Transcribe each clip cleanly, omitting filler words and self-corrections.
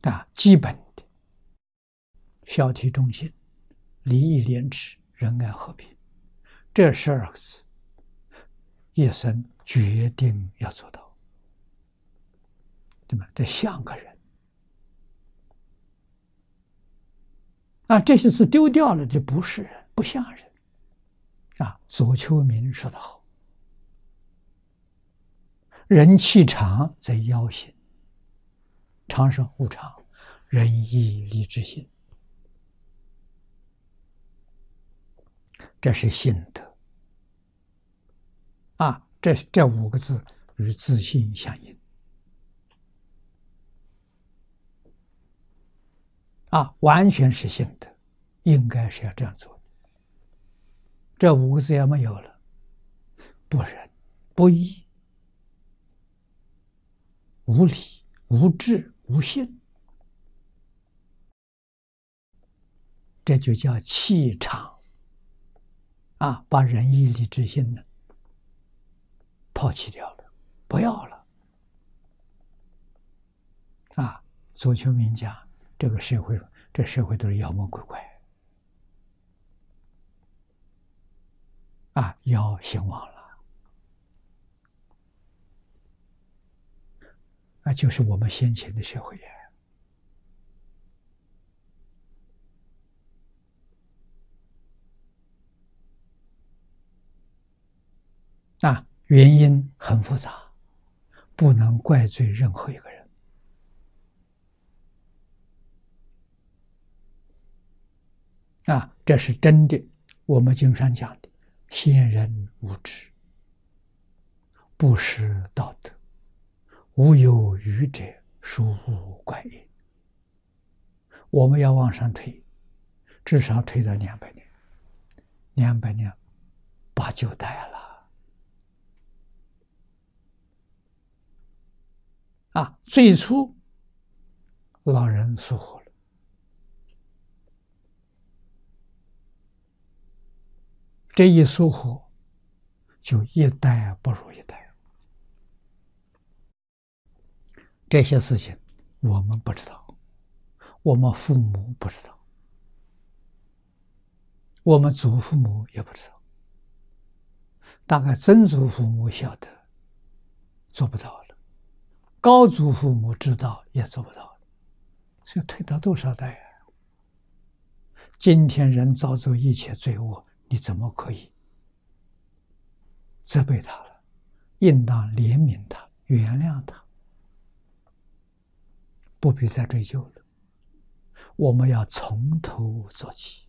基本的孝悌忠信、礼义廉耻、仁爱和平，这12个字，一生决定要做到，对吧？这像个人这些字丢掉了，就不是人，不像人左丘明说得好：“人气长则夭形。”长生无常，仁义礼智信，这是信德这5个字与自信相应完全是信德，应该是要这样做的。这5个字要没有了，不仁、不义、无礼、无智、无信，这就叫气场把仁义礼智信呢抛弃掉了，不要了左丘明讲，这个社会都是妖魔鬼怪妖兴旺了就是我们先前的社会原因很复杂，不能怪罪任何一个人这是真的。我们经上讲的，先人无知，不识道德，无有愚者，殊无怪也。我们要往上推，至少推到200年，200年8、9代了最初老人疏忽了，这一疏忽就一代不如一代。这些事情我们不知道，我们父母不知道，我们祖父母也不知道，大概曾祖父母晓得做不到了，高祖父母知道也做不到了，所以推到多少代今天人造作一切罪恶，你怎么可以责备他了？应当怜悯他，原谅他，不必再追究了。我们要从头做起，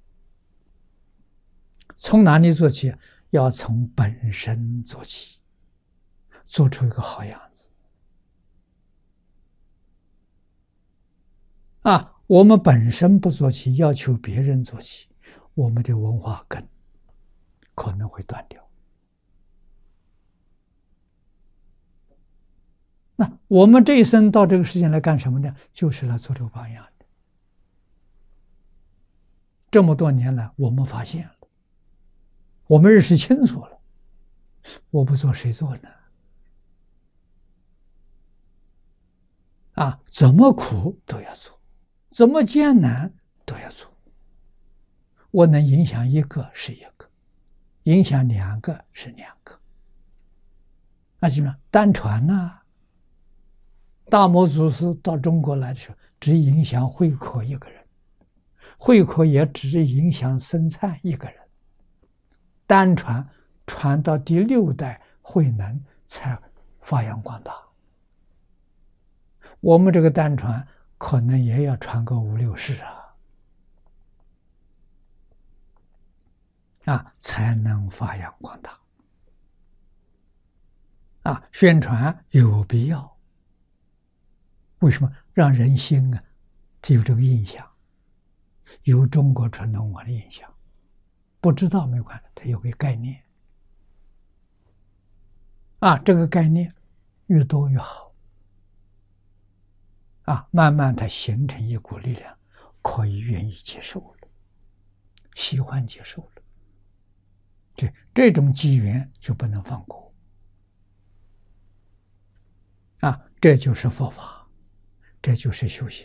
从哪里做起？要从本身做起，做出一个好样子我们本身不做起，要求别人做起，我们的文化根可能会断掉。那我们这一生到这个世界来干什么呢？就是来做这个榜样的。这么多年来，我们发现了，我们认识清楚了，我不做谁做呢？怎么苦都要做，怎么艰难都要做。我能影响一个是一个，影响2个是2个。什么？单传大摩祖师到中国来的时候，只影响慧可一个人，慧可也只影响僧璨一个人。单传到第6代慧能才发扬光大。我们这个单传可能也要传个5、6世才能发扬光大宣传有必要。为什么？让人心有这个印象，有中国传统文化的印象。不知道没关系，它有个概念这个概念越多越好慢慢它形成一股力量，可以愿意接受了，喜欢接受了。这种机缘就不能放过这就是佛法，这就是修行。